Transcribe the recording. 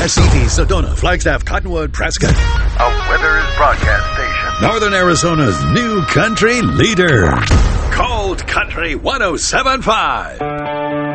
Asiti, Sedona, Flagstaff, Cottonwood, Prescott. A Withers broadcast station. Northern Arizona's new country leader. Cold Country 107.5.